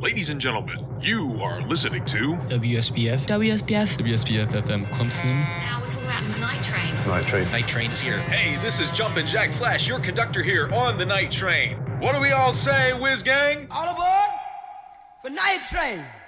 Ladies and gentlemen, you are listening to WSBF FM Clemson. Now we're talking about the night train. Night train is here. Hey, this is Jumpin' Jack Flash, your conductor here on the Night Train. What do we all say, Whiz Gang? All aboard for Night Train.